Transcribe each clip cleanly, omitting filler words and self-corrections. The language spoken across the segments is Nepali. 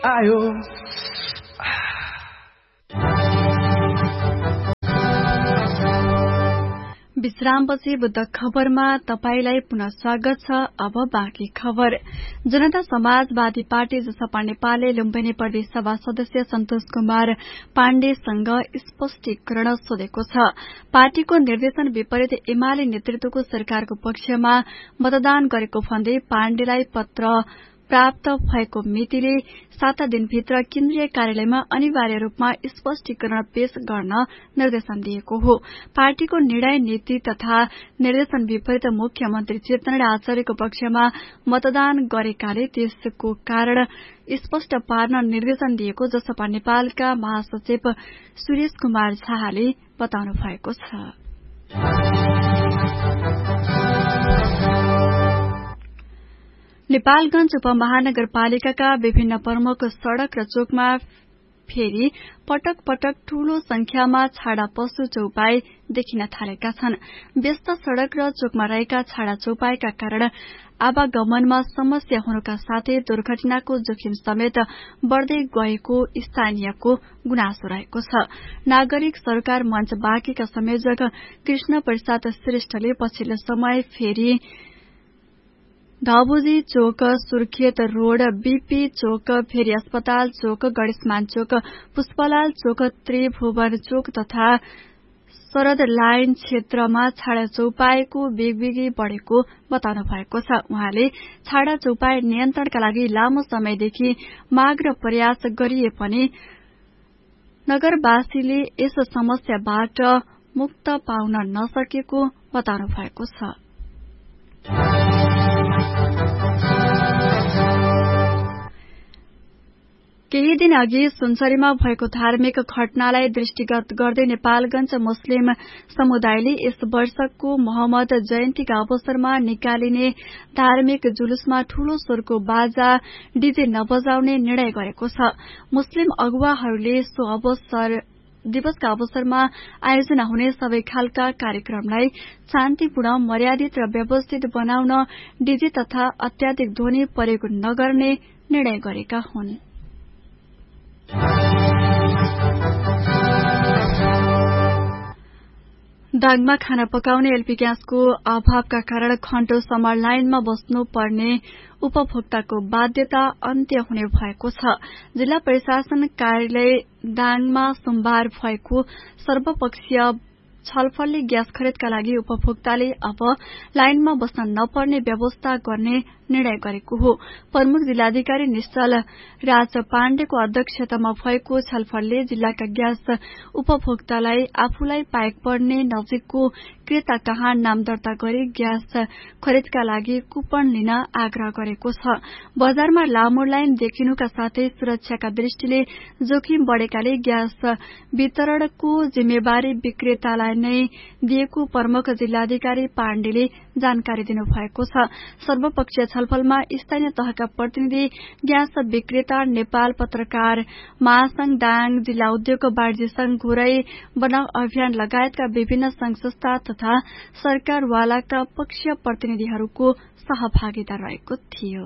आयो। विश्रामपछि बुद्ध खबरमा तपाईलाई पुनः स्वागत छ। अब बाँकी खबर। जनता समाजवादी पार्टी जसपा नेपालले लुम्बिनी प्रदेश सभा सदस्य सन्तोष कुमार पाण्डेसँग स्पष्टीकरण सोधेको छ। पार्टीको निर्देशन विपरीत एमाले नेतृत्वको सरकारको पक्षमा मतदान गरेको भन्दै पाण्डेलाई पत्र प्राप्त भएको मितिले 7 दिनभित्र केन्द्रीय कार्यालयमा अनिवार्य रूपमा स्पष्टीकरण पेश गर्न निर्देशन दिएको हो। पार्टीको निर्णय नीति तथा निर्देशन विपरीत मुख्यमन्त्री चेतन आचार्यको पक्षमा मतदान गरेकाले त्यसको कारण स्पष्ट पार्न निर्देशन दिएको जसपा नेपालका महासचिव सुरेश कुमार झाले बताउनु भएको छ। नेपालगंज उपमहानगरपालिकाका विभिन्न प्रमुख सड़क र चोकमा फेरि पटक पटक ठूलो संख्यामा छाडा पशु चौपाई देखिन थालेका छन्। व्यस्त सड़क र चोकमा रहेका छाडा चौपाईका कारण आवागमनमा समस्या हुनुका साथै दुर्घटनाको जोखिम समेत बढ़दै गएको स्थानीयको गुनासो रहेको छ। नागरिक सरकार मञ्च बाँकीका संयोजक कृष्ण प्रसाद श्रेष्ठले पछिल्लो समय फेरि धाबुजी चोक, सुर्खेत रोड, बीपी चोक, फेरि अस्पताल चोक, गणेशमान चोक, पुष्पलाल चोक, त्रिभुवन चोक तथा शरद लाइन क्षेत्रमा छाडा चौपाईको बेगबेगी बढ़ेको बताउनु भएको छ। उहाँले छाडा चौपाई नियन्त्रणका लागि लामो समयदेखि माग र प्रयास गरिए पनि नगरवासीले यस समस्याबाट मुक्त पाउन नसकेको बताउनु भएको छ। केही दिन अघि सुनसरीमा भएको धार्मिक घटनालाई दृष्टिगत गर्दै नेपालगंज मुस्लिम समुदायले यस वर्षको मोहम्मद जयन्तीका अवसरमा निकालिने धार्मिक जुलुसमा ठूलो स्वरको बाजा डीजे नबजाउने निर्णय गरेको छ। मुस्लिम अगुवाहरूले सो दिवसका अवसरमा आयोजना हुने सबै खालका कार्यक्रमलाई शान्तिपूर्ण, मर्यादित र व्यवस्थित बनाउन डीजे तथा अत्याधिक ध्वनि प्रयोग नगर्ने निर्णय गरेका हुन्। दाङमा खाना पकाउने एलपी ग्यासको अभावका कारण घण्टौसम्म लाइनमा बस्नु पर्ने उपभोक्ताको बाध्यता अन्त्य हुने भएको छ। जिल्ला प्रशासन कार्यालय दाङमा सोमबार भएको सर्वपक्षीय छलफलले ग्यास खरिदका लागि उपभोक्ताले अब लाइनमा बस्न नपर्ने व्यवस्था गर्ने निर्णय गरेको हो। प्रमुख जिल्लाधिकारी निश्चल राज पाण्डेको अध्यक्षतामा भएको छलफलले जिल्लाका ग्यास उपभोक्तालाई आफूलाई पाएक पर्ने नजिकको क्रेता कहाँ नाम दर्ता गरी ग्यास खरिदका लागि कुपन लिन आग्रह गरेको छ। बजारमा लामो लाइन देखिनुका साथै सुरक्षाका दृष्टिले जोखिम बढ़ेकाले ग्यास वितरणको जिम्मेवारी विक्रेतालाई नै दिएको प्रमुख जिल्लाधिकारी पाण्डेले जानकारी दिनुभएको छ। सर्वपक्षीय छलफलमा स्थानीय तहका प्रतिनिधि, ग्यास विक्रेता, नेपाल पत्रकार महासंघ, दाङ जिल्ला उद्योग वाणिज्य संघ, घुरै बनाउ अभियान लगायतका विभिन्न संघ संस्था तथा सरकारवालाका पक्षीय प्रतिनिधिहरूको सहभागिता रहेको थियो।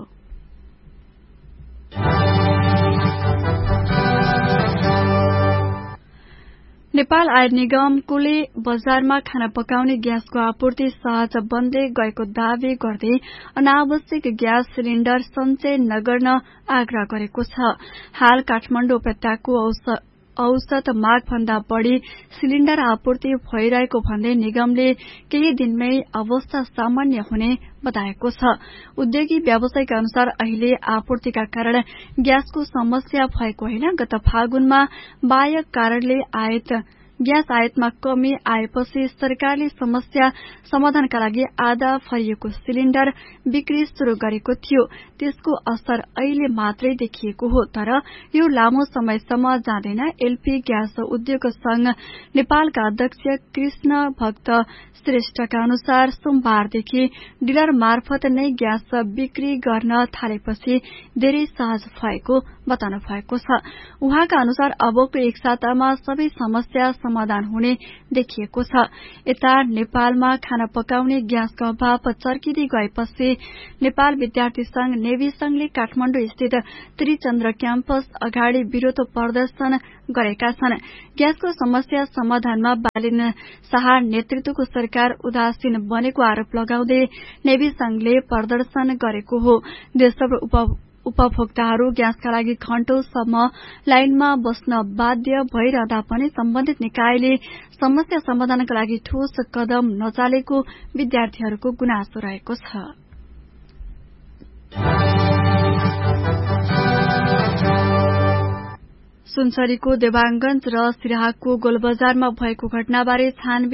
नेपाल आयल निगमले बजारमा खाना पकाउने ग्यासको आपूर्ति सहज बन्दै गएको दावी गर्दै अनावश्यक ग्यास सिलिण्डर संचय नगर्न आग्रह गरेको छ। हाल काठमाडौँ उपत्यकाको औसत माग भन्दा बढ़ी सिलिण्डर आपूर्ति भइरहेको भन्दै निगमले केही दिनमै अवस्था सामान्य हुने बताएको छ। उद्योगी व्यावसायिक अनुसार अहिले आपूर्तिका कारण ग्यासको समस्या भएको होइन। गत फागुनमा बाह्य कारणले ग्यास आयातमा कमी आएपछि सरकारले समस्या समाधानका लागि आधा फरिएको सिलिण्डर बिक्री शुरू गरेको थियो। त्यसको असर अहिले मात्रै देखिएको हो, तर यो लामो समयसम्म जाँदैन। एलपी ग्यास उद्योग संघ नेपालका अध्यक्ष कृष्ण भक्त श्रेष्ठका अनुसार सोमबारदेखि डिलर मार्फत नै ग्यास बिक्री गर्न थालेपछि धेरै सहज भएको बताउनु भएको छ। उहाँका अनुसार अबको एक सातामा सबै समस्या समाधान हुने देखिएको छ। यता नेपालमा खाना पकाउने ग्यासको अभाव चर्किँदै गएपछि नेपाल विद्यार्थी संघ नेभी संघले काठमाडौँ स्थित त्रिचन्द्र क्याम्पस अगाडि विरोध प्रदर्शन गरेका छन्। ग्यासको समस्या समाधानमा बालिन शाह नेतृत्वको सरकार उदासीन बनेको आरोप लगाउँदै नेभी संघले प्रदर्शन गरेको हो। देशभर उपभोक्ताहरू ग्यासका लागि घण्टौंसम्म लाइनमा बस्न बाध्य भइरहँदा पनि सम्बन्धित निकायले समस्या समाधानका लागि ठोस कदम नचालेको विद्यार्थीहरूको गुनासो रहेको छ। सुनसरीको देवाङगंज र सिराहाको गोलबजारमा भएको घटनाबारे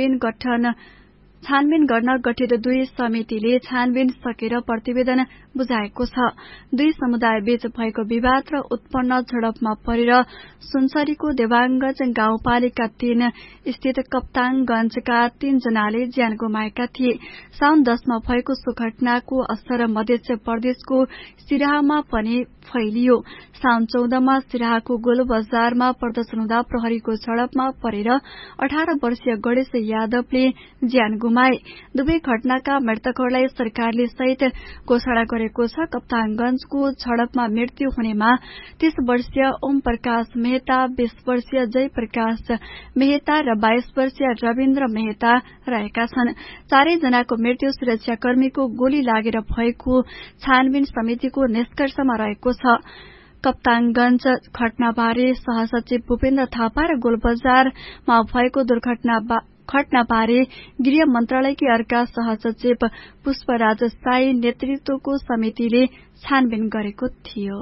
छानबिन गर्न गठित 2 समितिले छानबिन सकेर प्रतिवेदन बुझाएको छ। 2 समुदायबीच भएको विवाद र उत्पन्न झडपमा परेर सुनसरीको देवाङगंज गाउँपालिका 3 स्थित कप्तानगंजका 3 जनाले ज्यान गुमाएका थिए। साउन 10 मा भएको सो घटनाको असर मध्य प्रदेशको सिराहामा पनि फैलियो। साउन 14 मा सिराहाको गोल बजारमा प्रदर्शन हुँदा प्रहरीको झडपमा परेर 18 वर्षीय गणेश यादवले ज्यान गुमाए। दुवै घटनाका मृतकहरूलाई सरकारले सहित घोषणा गरेको छ। कप्तानगंजको झडपमा मृत्यु हुनेमा 30 वर्षीय ओम प्रकाश मेहता, 20 वर्षीय जय प्रकाश मेहता र 22 वर्षीय रविन्द्र मेहता रहेका छन्। 4 जनाको मृत्यु सुरक्षाकर्मीको गोली लागेर भएको छानबिन समितिको निष्कर्षमा रहेको छ। कप्तानगंज घटनाबारे सहसचिव भूपेन्द्र थापा र गोलबजारमा भएको घटनाबारे गृह मन्त्रालयकी अर्का सहसचिव पुष्पराज साई नेतृत्वको समितिले छानबिन गरेको थियो।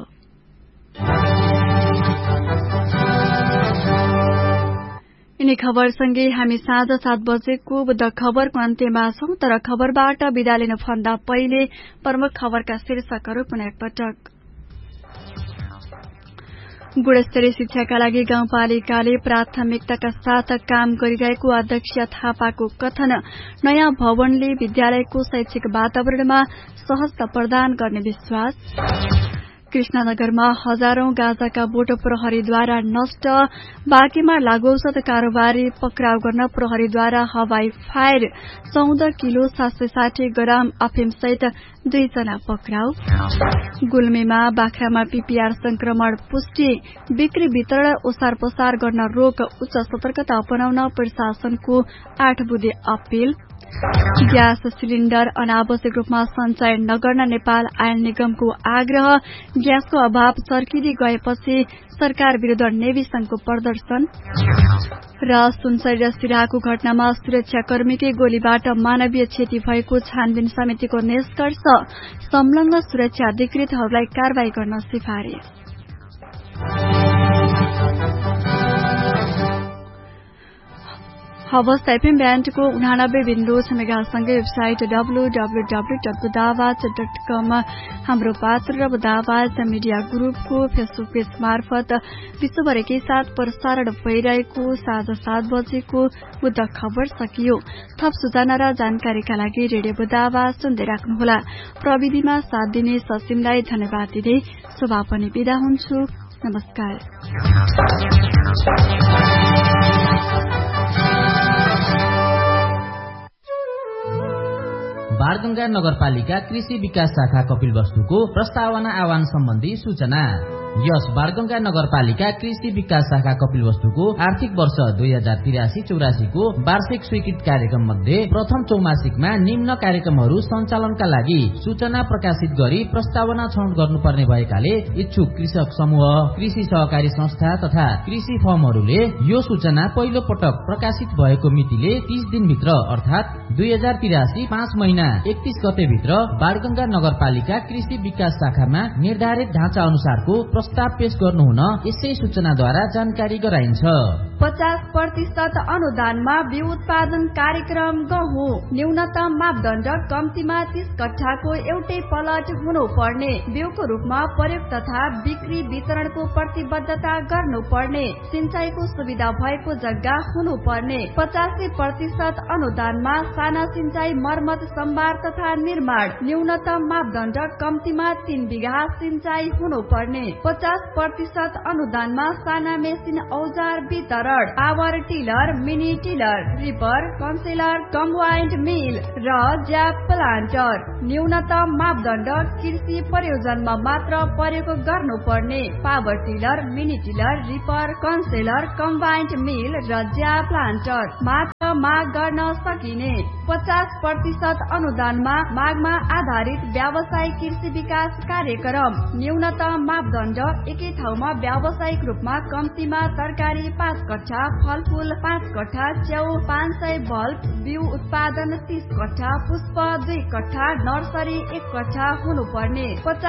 यिनी खबरसँगै हामी साँझ 7 बजेको द खबरको अन्त्यमा छौं। तर खबरबाट बिदा लिनुभन्दा पहिले प्रमुख खबरका शीर्षकहरू पुनः एकपटक। गुणस्तरीय शिक्षाका लागि गाउँपालिकाले प्राथमिकताका साथ काम गरिरहेको अध्यक्ष थापाको कथन। नयाँ भवनले विद्यालयको शैक्षिक वातावरणमा सहजता प्रदान गर्ने विश्वास। कृष्णनगरमा हजारौं गाँजाका बोट प्रहरीद्वारा नष्ट। बाँकीमा लागू-औषध कारोबारी पक्राउ गर्न प्रहरीद्वारा हवाई फायर। 14 किलो 760 ग्राम अफिमसहित 2 जना पक्राउ। गुल्मीमा बाख्रामा पीपीआर संक्रमण पुष्टि। बिक्री वितरण ओसार पसार गर्न रोक। उच्च सतर्कता अपनाउन प्रशासनको 8 बुँदे अपील। ग्यास सिलिण्डर अनावश्यक रूपमा सञ्चय नगर्न नेपाल आयल निगमको आग्रह। ग्यासको अभाव चर्किँदै गएपछि सरकार विरूद्ध नेभी संघको प्रदर्शन। र सुनसरी र सिराहाको घटनामा सुरक्षाकर्मीकै गोलीबाट मानवीय क्षति भएको छानबिन समितिको निष्कर्ष। संलग्न सुरक्षा अधिकृतहरूलाई कारवाही गर्न सिफारिश। हवस् एफएम ब्यान्डको 89.6 मेगासँगै वेबसाइट www.budawaज.com हाम्रो पात्र र बुदावाज मिडिया ग्रुपको फेसबुक पेज मार्फत विश्वभरकै साथ प्रसारण भइरहेको साँझ 7 बजेको बुद्ध खबर सकियो। थप सूचना र जानकारीका लागि रेडियो बुदावाज सुन्दै राख्नुहोला। प्रविधिमा साथ दिने ससिमलाई धन्यवाद दिँदै शोभा पनि बिदा हुन्छु। नमस्कार। बारगंगा नगरपालिका कृषि विकास शाखा कपिलवस्तुको प्रस्तावना आह्वान सम्बन्धी सूचना। यस बारगंगा नगरपालिका कृषि विकास शाखा कपिलवस्तुको आर्थिक वर्ष 2083-84 को वार्षिक स्वीकृत कार्यक्रम मध्ये प्रथम चौमासिकमा निम्न कार्यक्रमहरू सञ्चालनका लागि सूचना प्रकाशित गरी प्रस्तावना छनौट गर्नुपर्ने भएकाले इच्छुक कृषक समूह, कृषि सहकारी संस्था तथा कृषि फर्महरूले यो सूचना पहिलो पटक प्रकाशित भएको मितिले 30 दिनभित्र अर्थात 2083 5 महिना 31 गते भित्र बारगंगा नगरपालिका कृषि विकास शाखामा निर्धारित ढाँचा अनुसारको प्रस्ताव पेश गर्नुहुन यसै सूचनाद्वारा जानकारी गराइन्छ। 50% अनुदानमा बिउ उत्पादन कार्यक्रम गहुँ। न्यूनतम मापदण्ड कम्तीमा 30 कट्ठाको एउटै प्लट हुनुपर्ने। बिउको रूपमा प्रयोग तथा बिक्री वितरणको प्रतिबद्धता गर्नुपर्ने। सिंचाईको सुविधा भएको जग्गा हुनुपर्ने। 85% अनुदानमा साना सिंचाई मर्मत सम्भार तथा निर्माण। न्यूनतम मापदण्ड कम्तीमा 3 बिघा सिंचाई हुनुपर्ने। 50% अनुदानमा साना मेसिन औजार वितरण, power tiller, mini tiller, ripper, कन्सेलर, combined मिल र ज्याप प्लान्टर। न्यूनतम मापदण्ड कृषि प्रयोजनमा मात्र प्रयोग गर्नुपर्ने power tiller, mini tiller, ripper, कन्सेलर, combined मिल र ज्याप प्लान्टर मात्र माग गर्न सकिने। 50% अनुदानमा मागमा आधारित व्यावसायिक कृषि विकास कार्यक्रम। न्यूनतम मापदण्ड एकै ठाउँमा व्यावसायिक रूपमा कम्तीमा तरकारी 5 कट्ठा, फलफूल 5 कट्ठा, च्याउ 500 बल्ब, बिउ उत्पादन 30 कट्ठा, पुष्प 2 कट्ठा, नर्सरी 1 कट्ठा हुनुपर्ने।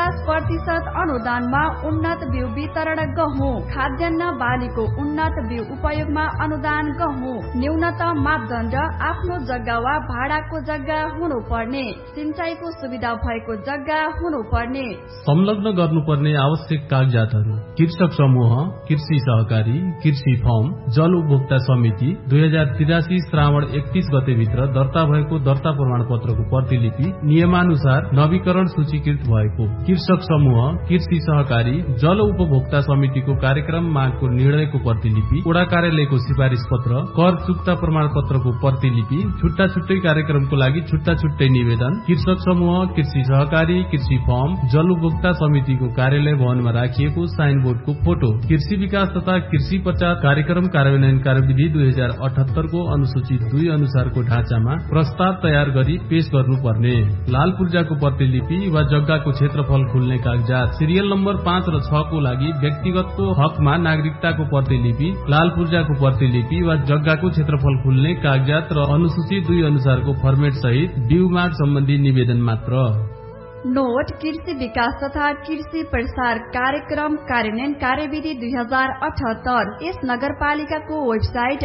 50% अनुदानमा उन्नत बिउ वितरण गहुँ, खाद्यान्न बालीको उन्नत बिउ उपयोगमा अनुदान गहुँ। न्यूनतम मापदण्ड आफ्नो जग्गा वा भाडाको जग्गा हुनुपर्ने, सिंचाइको सुविधा भएको जग्गा हुनुपर्ने। संलग्न गर्नुपर्ने आवश्यक कागजातहरू: कृषक समूह, कृषि सहकारी, कृषि फर्म, जल उपभोक्ता समिति 2083 श्रावण 31 गते भित्र दर्ता भएको दर्ता प्रमाण पत्रको प्रतिलिपि नियमानुसार नवीकरण सूचीकृत भएको। कृषक समूह, कृषि सहकारी, जल उपभोक्ता समितिको कार्यक्रम मागको निर्णयको प्रतिलिपि, वडा कार्यालयको सिफारिस पत्र, कर चुक्ता प्रमाण पत्रको प्रतिलिपि, छुट्टा छुट्टै कार्यक्रमको लागि छुट्टा छुट्टै निवेदन, कृषक समूह, कृषि सहकारी, कृषि फर्म, जल उपभोक्ता समितिको कार्यालय भवनमा राखिएको साइन बोर्डको फोटो। कृषि विकास तथा कृषि प्रचार कार्यक्रम कार्यान्वयन कार्यविधि 2078 को अनुसूची 2 अनुसारको ढाँचामा प्रस्ताव तयार गरी पेश गर्नुपर्ने। लाल पूर्जाको प्रतिलिपि वा जग्गाको क्षेत्रफल खुल्ने कागजात। सिरियल नम्बर 5 र 6 को लागि व्यक्तिगतको हकमा नागरिकताको प्रतिलिपि, लाल पूर्जाको प्रतिलिपि वा जग्गाको क्षेत्रफल खुल्ने कागजात र अनुसूची 2 अनुसारको फर्मेट सहित बिउ माग सम्बन्धी निवेदन मात्र। नोट: कृषि विकास तथा कृषि प्रसार कार्यक्रम कार्यान्वयन कार्यविधि 2078। यस नगरपालिकाको वेबसाइट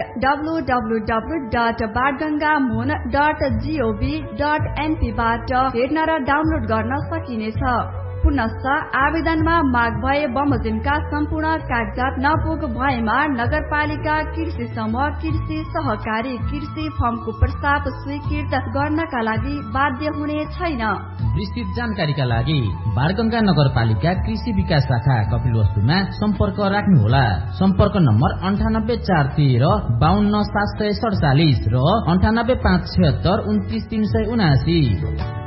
www.badgangamon.gov.np बाट हेर्न र डाउनलोड गर्न सकिनेछ। पुनश्च आवेदनमा माग भए बमोजिमका सम्पूर्ण कागजात नपुग भएमा नगरपालिका कृषि समूह, कृषि सहकारी, कृषि फर्मको प्रस्ताव स्वीकृत गर्नका लागि बाध्य हुने छैन। विस्तृत जानकारीका लागि बाणगंगा नगरपालिका कृषि विकास शाखा कपिलवस्तुमा सम्पर्क राख्नुहोला। सम्पर्क नम्बर 98413 52747 र 98576 29379।